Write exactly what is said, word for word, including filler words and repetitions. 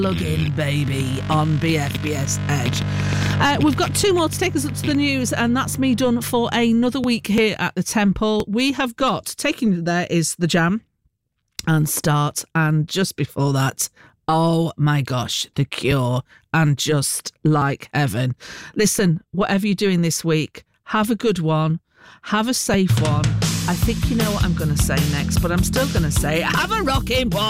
Plug in, baby, on B F B S Edge. Uh, we've got two more to take us up to the news, and that's me done for another week here at the Temple. We have got, taking you there is The Jam and Start, and just before that, oh my gosh, The Cure and Just Like Heaven. Listen, whatever you're doing this week, have a good one, have a safe one. I think you know what I'm going to say next, but I'm still going to say, have a rocking one.